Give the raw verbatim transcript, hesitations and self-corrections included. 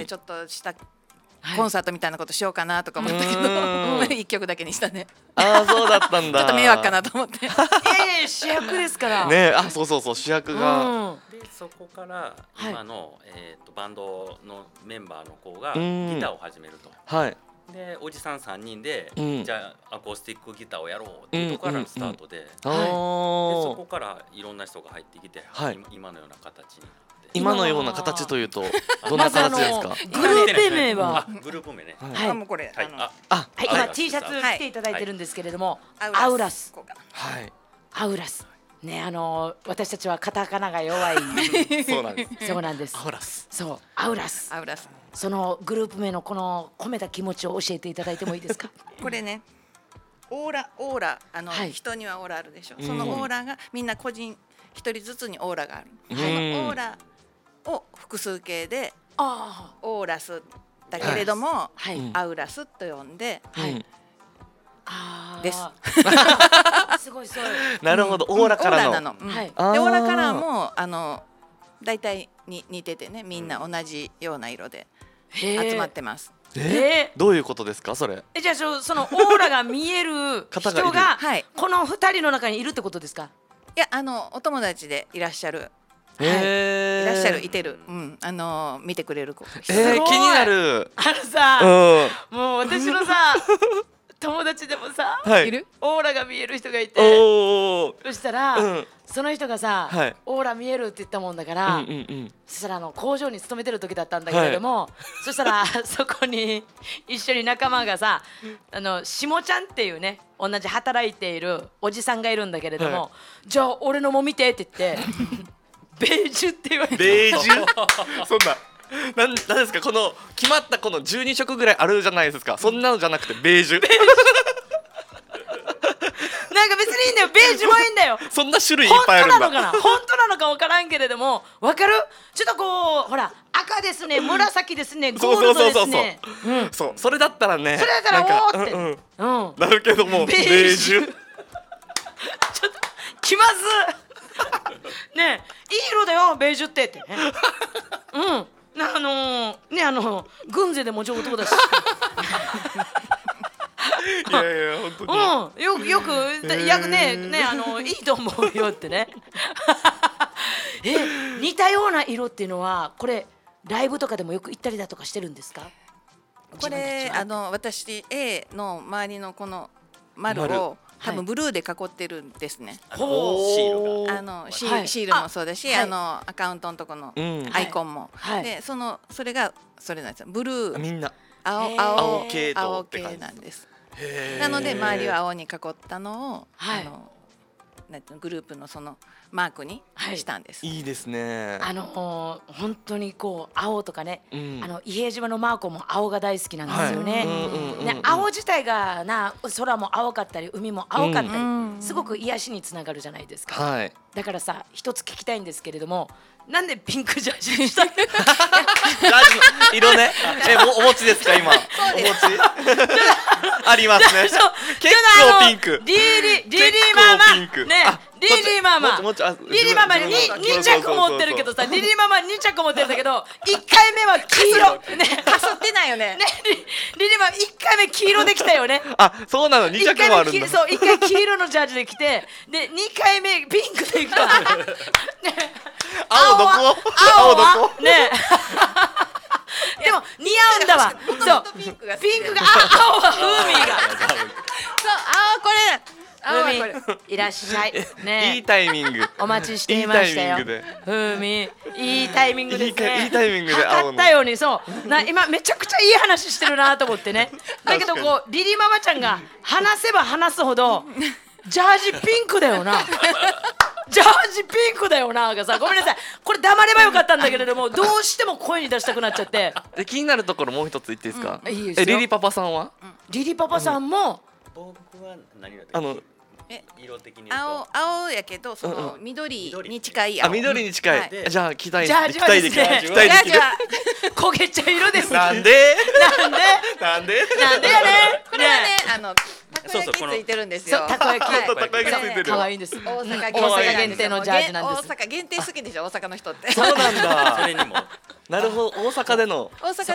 ちょっとしたコンサートみたいなことしようかなとか思ったけど、一曲だけにしたね。 ああそうだったんだ。 ちょっと迷惑かなと思って。いやいや主役ですからね。あそうそうそう主役が、 うん、でそこから今の、はいえー、とバンドのメンバーの子がギターを始めると。 はいでおじさんさんにんで、うん、じゃあアコースティックギターをやろうっていうところからのスタートで、うんうんうん、でそこからいろんな人が入ってきて、はい、今のような形になって。 今のような形というとどんな形ですか？ グループ名はグループ名ね。 はい。もうこれはいああはい今 T シャツ着ていただいてるんですけれども、アウラス。 はい。 アウラス。ねあの私たちはカタカナが弱い。 そうなんです。 そうなんです。 アウラス。 そうアウラス。 アウラス。 そのグループ名のこの込めた気持ちを教えていただいてもいいですか？ これね、オーラオーラあの、はい、人にはオーラあるでしょ。そのオーラがみんな個人一人ずつにオーラがある。そのオーラを複数形であオーラスだけれども、はい、アウラスと呼んで、はい、あです。 すごいすごい。 なるほど、オーラからの。 オーラなの。うん、はい。でオーラカラーもあのだいたいに似ててね、みんな同じような色で集まってます。 えー、どういうことですかそれ？ えじゃあそのオーラが見える人がこの二人の中にいるってことですか？ いやあのお友達でいらっしゃる。はい、いらっしゃるいてる、うん、あのー、見てくれる子。 えー、気になる。 あのさ、うん、もう私のさ友達でもさ、はい、いるオーラが見える人がいて、そしたら、うん、その人がさ、はい、オーラ見えるって言ったもんだから、うんうんうん、そしたらあの工場に勤めてる時だったんだけれども、はい、そしたらそこに一緒に仲間がさ、あのしもちゃんっていうね同じ働いているおじさんがいるんだけれども、はい、じゃあ俺のも見てって言ってベージュって言われて。 ベージュそんななんなんですかこの決まったこのじゅうにしょくぐらいあるじゃないですか。そんなのじゃなくてベージュベージュなんか別にいいんだよ。ベージュもいいんだよ。 そんな種類いっぱいあるんだ。 本当なのかな本当なのか分からんけれども分かる。ちょっとこうほら赤ですね紫ですねゴールドですね。 そうそれだったらねそれだったらおーって、うんうん、なるけどもベージュちょっと気まずねえいい色だよベージュってってねうんあのー、ねあの軍勢でも上等だしいやいや本当に、うん、よ, よくやくねねあのいいと思うよってねえ似たような色っていうのはこれライブとかでもよく行ったりだとかしてるんですか？ これあの私 A の周りのこの丸を多分ブルーで囲ってるんですね。 シールがあのシール、シールもそうだし、あのアカウントのとこのアイコンも、でそのそれがそれなんですよ。ブルー、 みんな青青系青系なんです。なので周りを青に囲ったのをあのなんていうのグループのそのマークにしたんです。 いいですね。 あの本当にこう青とかね、あの伊平島のマーコも青が大好きなんですよね。青自体がな空も青かったり海も青かったり、すごく癒しにつながるじゃないですか。 はい、 だからさ一つ聞きたいんですけれども、なんでピンクジャージにしたの？ジャージの色ね。えもお持ちですか今？お持ちありますね。結構ピンク。 リリリリママね。リリママリリママにに着持ってるけどさ、リリママに着持ってるんだけどいっかいめは黄色ね。 かすってないよね。 リリママいっかいめ黄色できたよね。 あそうなの。に着もあるんだ。 そういっかい黄色のジャージで着て、でにかいめピンクで着た。 青どこ？ 青どこ？ね。でも似合うんだわ。そうピンクがピンクが青は風味が。 そう青これ。 風味いらっしゃいね。 いいタイミング。 お待ちしていましたよ。風味いいタイミングですね。 いいタイミングで測ったようにそうな今めちゃくちゃいい話してるなと思ってね。だけどこうリリママちゃんが話せば話すほどジャージピンクだよな。ジャージピンクだよながさ、ごめんなさいこれ黙ればよかったんだけれどもどうしても声に出したくなっちゃって。 気になるところもう一つ言っていいですか？ いいですよ。 えリリパパさんは？ リリパパさんも僕は何色あの色的に言うと青青やけどその緑に近い青。 あ緑に近い。じゃあ期待ジャージはですね期待できる。 焦げ茶色です。 なんで？ なんで？ なんで？ なんでやね。 これはねあのたこ焼きついてるんですよ。 たこ焼き。 たこ焼きついてる。 可愛いんです。 大阪限定のジャージなんです。 大阪限定好きでしょ大阪の人って。 そうなんだ。 それにもなるほど大阪での。 大阪